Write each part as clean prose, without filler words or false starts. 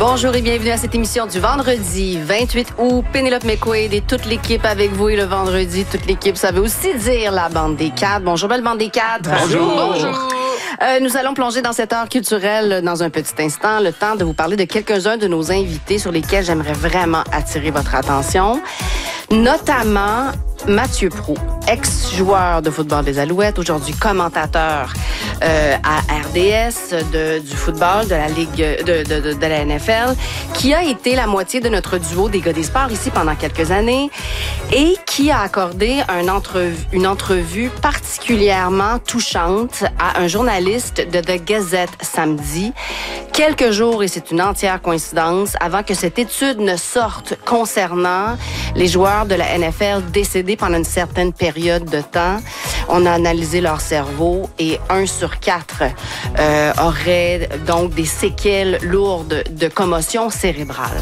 Bonjour et bienvenue à cette émission du vendredi 28 août. Pénélope McQuaid et toute l'équipe avec vous. Et le vendredi, toute l'équipe, ça veut aussi dire la bande des quatre. Bonjour, belle bande des quatre. Bonjour. Bonjour. Nous allons plonger dans cette heure culturelle dans un petit instant. Le temps de vous parler de quelques-uns de nos invités sur lesquels j'aimerais vraiment attirer votre attention. Notamment Mathieu Proulx, ex-joueur de football des Alouettes, aujourd'hui commentateur à RDS du football, de la Ligue de la NFL, qui a été la moitié de notre duo des gars des sports ici pendant quelques années et qui a accordé une entrevue particulièrement touchante à un journaliste de The Gazette samedi, quelques jours, et c'est une entière coïncidence, avant que cette étude ne sorte concernant les joueurs de la NFL décédés pendant une certaine période de temps. On a analysé leur cerveau et 1 sur 4 aurait donc des séquelles lourdes de commotion cérébrale.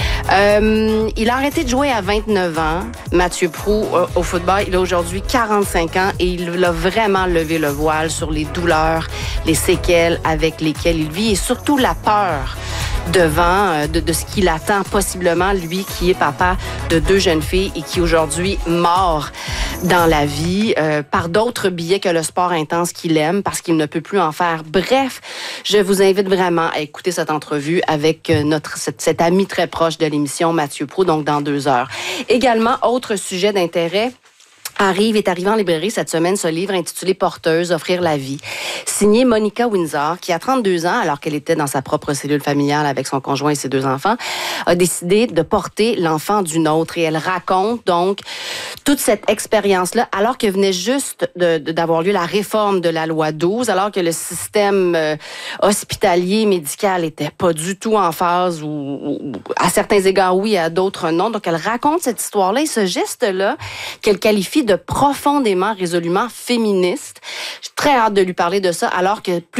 Il a arrêté de jouer à 29 ans, Mathieu Proulx, au football. Il a aujourd'hui 45 ans et il a vraiment levé le voile sur les douleurs, les séquelles avec lesquelles il vit et surtout la peur devant de ce qu'il attend possiblement, lui qui est papa de 2 jeunes filles et qui aujourd'hui mord dans la vie par d'autres biais que le sport intense qu'il aime parce qu'il ne peut plus en faire. Bref, je vous invite vraiment à écouter cette entrevue avec cet ami très proche de l'émission, Mathieu Proulx, donc dans 2 heures. Également, autre sujet d'intérêt, est arrivé en librairie cette semaine ce livre intitulé Porteuse, offrir la vie, signé Monica Windsor, qui a 32 ans, alors qu'elle était dans sa propre cellule familiale avec son conjoint et ses 2 enfants, a décidé de porter l'enfant d'une autre. Et elle raconte donc toute cette expérience-là, alors que venait juste d'avoir lieu la réforme de la loi 12, alors que le système hospitalier, médical était pas du tout en phase, ou à certains égards oui, à d'autres non. Donc elle raconte cette histoire-là et ce geste-là qu'elle qualifie de profondément, résolument féministe. J'ai très hâte de lui parler de ça, alors que